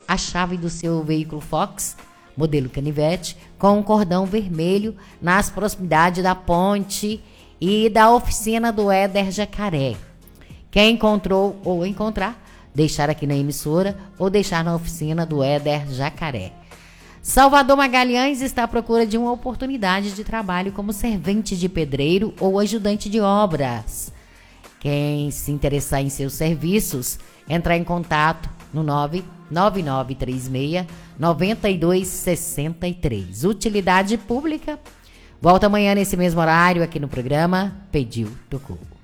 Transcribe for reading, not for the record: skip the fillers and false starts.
a chave do seu veículo Fox, modelo canivete, com um cordão vermelho nas proximidades da ponte e da oficina do Éder Jacaré. Quem encontrou ou encontrar, deixar aqui na emissora ou deixar na oficina do Éder Jacaré. Salvador Magalhães está à procura de uma oportunidade de trabalho como servente de pedreiro ou ajudante de obras. Quem se interessar em seus serviços, entrar em contato no 99936-9263. Utilidade pública. Volta amanhã nesse mesmo horário aqui no programa Pediu, Tocou.